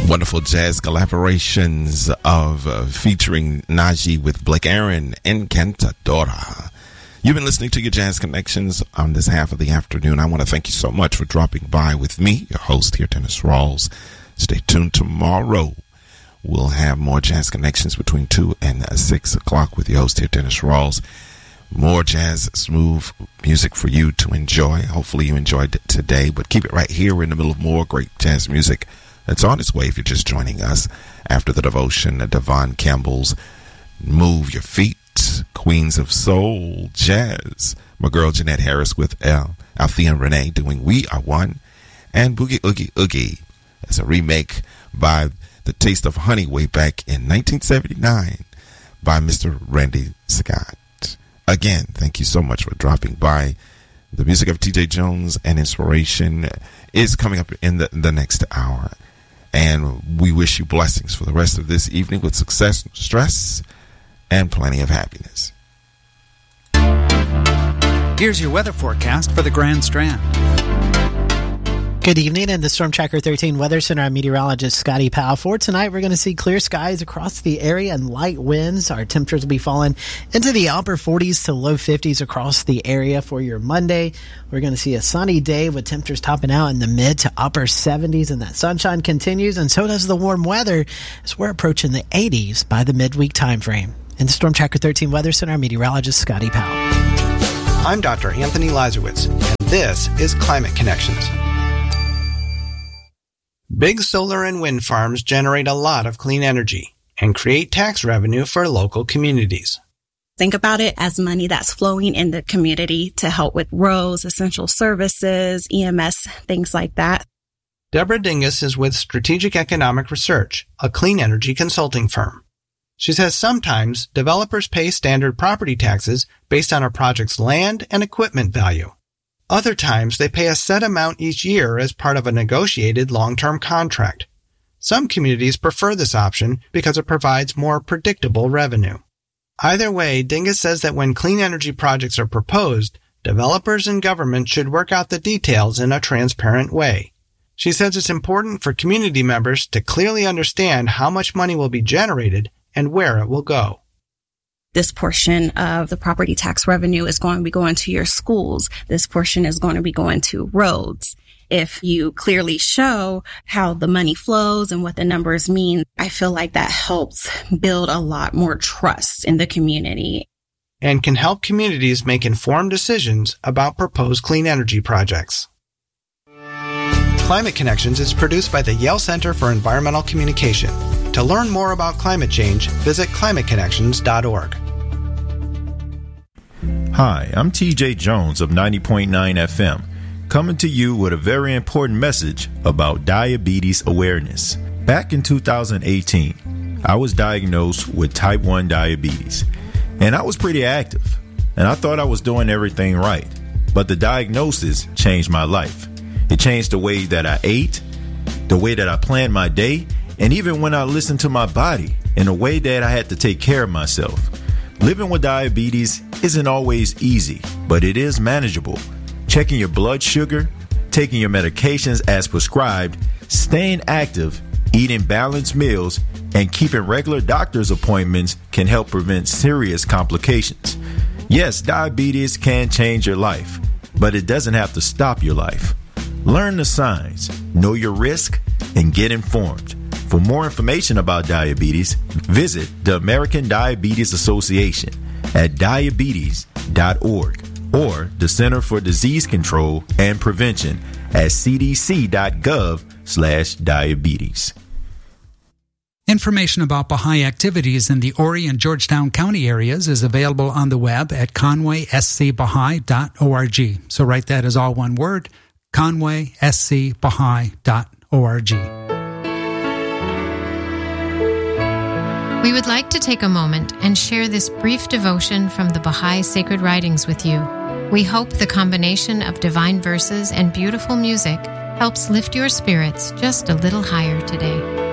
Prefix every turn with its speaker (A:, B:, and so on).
A: Wonderful jazz collaborations of featuring Najee with Blake Aaron, Encantadora. You've been listening to your Jazz Connections on this half of the afternoon. I want to thank you so much for dropping by with me, your host here, Dennis Rawls. Stay tuned tomorrow. We'll have more Jazz Connections between 2 and 6 o'clock with your host here, Dennis Rawls. More jazz, smooth music for you to enjoy. Hopefully you enjoyed it today, but keep it right here. We're in the middle of more great jazz music that's on its way if you're just joining us. After the devotion, Devon Campbell's Move Your Feet, Queens of Soul, Jazz. My girl Jeanette Harris with Althea and Renee doing We Are One. And Boogie Oogie Oogie as a remake by The Taste of Honey way back in 1979 by Mr. Randy Scott. Again, thank you so much for dropping by. The music of TJ Jones and Inspiration is coming up in the next hour. And we wish you blessings for the rest of this evening with success, stress, and plenty of happiness.
B: Here's your weather forecast for the Grand Strand.
C: Good evening, and the Storm Tracker 13 Weather Center. I'm meteorologist Scotty Powell. For tonight, we're going to see clear skies across the area and light winds. Our temperatures will be falling into the upper 40s to low 50s across the area for your Monday. We're going to see a sunny day with temperatures topping out in the mid to upper 70s, and that sunshine continues, and so does the warm weather as we're approaching the 80s by the midweek time frame. In the Storm Tracker 13 Weather Center, I'm meteorologist Scotty Powell.
D: I'm Dr. Anthony Lazarowitz, and this is Climate Connections. Big solar and wind farms generate a lot of clean energy and create tax revenue for local communities.
E: Think about it as money that's flowing in the community to help with roads, essential services, EMS, things like that.
D: Deborah Dingus is with Strategic Economic Research, a clean energy consulting firm. She says sometimes developers pay standard property taxes based on a project's land and equipment value. Other times, they pay a set amount each year as part of a negotiated long-term contract. Some communities prefer this option because it provides more predictable revenue. Either way, Dingus says that when clean energy projects are proposed, developers and government should work out the details in a transparent way. She says it's important for community members to clearly understand how much money will be generated and where it will go.
E: This portion of the property tax revenue is going to be going to your schools. This portion is going to be going to roads. If you clearly show how the money flows and what the numbers mean, I feel like that helps build a lot more trust in the community.
D: And can help communities make informed decisions about proposed clean energy projects. Climate Connections is produced by the Yale Center for Environmental Communication. To learn more about climate change, visit climateconnections.org.
F: Hi, I'm TJ Jones of 90.9 FM, coming to you with a very important message about diabetes awareness. Back in 2018, I was diagnosed with type 1 diabetes, and I was pretty active, and I thought I was doing everything right. But the diagnosis changed my life. It changed the way that I ate, the way that I planned my day, and even when I listened to my body in a way that I had to take care of myself. Living with diabetes isn't always easy, but it is manageable. Checking your blood sugar, taking your medications as prescribed, staying active, eating balanced meals, and keeping regular doctor's appointments can help prevent serious complications. Yes, diabetes can change your life, but it doesn't have to stop your life. Learn the signs, know your risk, and get informed. For more information about diabetes, visit the American Diabetes Association at diabetes.org or the Center for Disease Control and Prevention at cdc.gov/diabetes.
B: Information about Baha'i activities in the Horry and Georgetown County areas is available on the web at conwayscbaha'i.org. So write that as all one word, conwayscbaha'i.org.
G: We would like to take a moment and share this brief devotion from the Baha'i Sacred Writings with you. We hope the combination of divine verses and beautiful music helps lift your spirits just a little higher today.